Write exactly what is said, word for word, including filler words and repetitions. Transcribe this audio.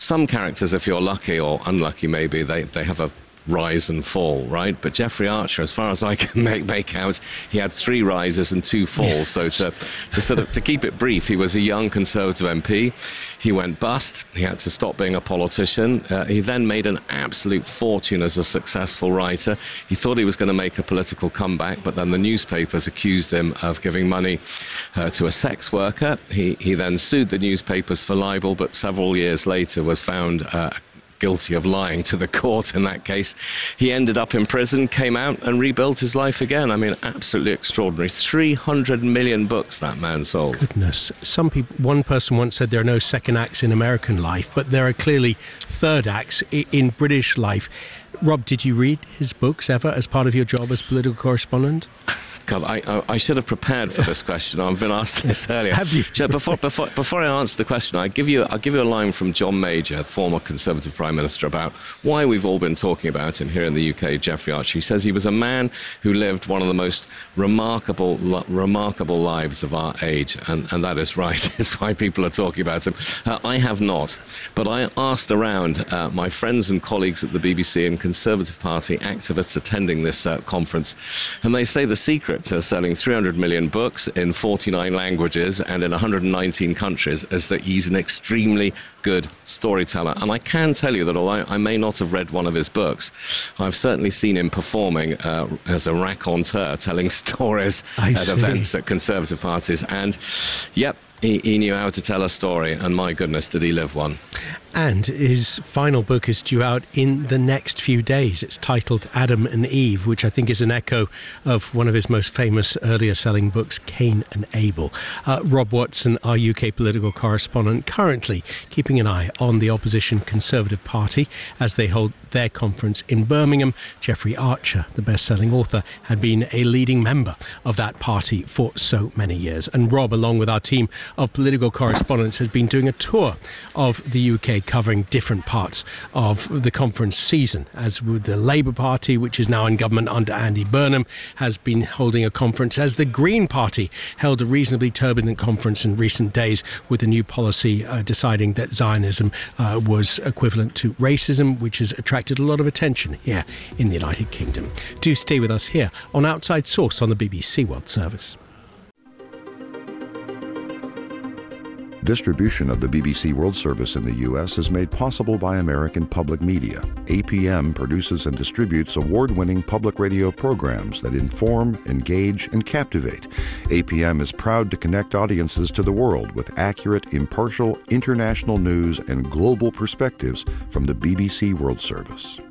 some characters, if you're lucky or unlucky maybe, they, they have a rise and fall, right? But Jeffrey Archer, as far as I can make, make out, he had three rises and two falls. So to, to sort of to keep it brief, he was a young Conservative M P. He went bust. He had to stop being a politician. Uh, he then made an absolute fortune as a successful writer. He thought he was going to make a political comeback, but then the newspapers accused him of giving money uh, to a sex worker. He, he then sued the newspapers for libel, but several years later was found uh, guilty of lying to the court in that case. He ended up in prison, came out and rebuilt his life again. I mean, absolutely extraordinary. three hundred million books that man sold. Goodness. Some people, one person once said there are no second acts in American life, but there are clearly third acts in British life. Rob, did you read his books ever as part of your job as political correspondent? God, I, I, I should have prepared for this question. I've been asked this earlier. Have you? Before, before, before I answer the question, I'll give you, I'll give you a line from John Major, former Conservative Prime Minister, about why we've all been talking about him here in the U K, Jeffrey Archer. He says he was a man who lived one of the most remarkable, remarkable lives of our age, and, and that is right. It's why people are talking about him. Uh, I have not, but I asked around uh, my friends and colleagues at the B B C and Conservative Party activists attending this uh, conference, and they say the secret to selling three hundred million books in forty-nine languages and in one hundred nineteen countries is that he's an extremely good storyteller. And I can tell you that although I may not have read one of his books, I've certainly seen him performing uh, as a raconteur, telling stories I at see. events at Conservative parties. And, yep, he, he knew how to tell a story, and my goodness, did he live one. And his final book is due out in the next few days. It's titled Adam and Eve, which I think is an echo of one of his most famous earlier selling books, Cain and Abel. Uh, Rob Watson, our U K political correspondent, currently keeping an eye on the opposition Conservative Party as they hold their conference in Birmingham. Jeffrey Archer, the best-selling author, had been a leading member of that party for so many years. And Rob, along with our team of political correspondents, has been doing a tour of the U K, covering different parts of the conference season, as with the Labour Party, which is now in government under Andy Burnham, has been holding a conference, as the Green Party held a reasonably turbulent conference in recent days with a new policy uh, deciding that Zionism uh, was equivalent to racism, which has attracted a lot of attention here in the United Kingdom. Do stay with us here on Outside Source on the B B C World Service. Distribution of the B B C World Service in the U S is made possible by American Public Media. A P M produces and distributes award-winning public radio programs that inform, engage, and captivate. A P M is proud to connect audiences to the world with accurate, impartial, international news and global perspectives from the B B C World Service.